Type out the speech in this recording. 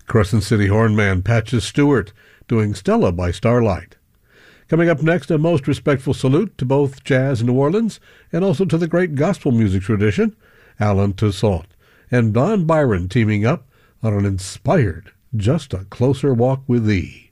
Crescent City hornman Patches Stewart doing Stella by Starlight. Coming up next, a most respectful salute to both jazz in New Orleans and also to the great gospel music tradition, Alan Toussaint, and Don Byron teaming up on an inspired Just a Closer Walk with Thee.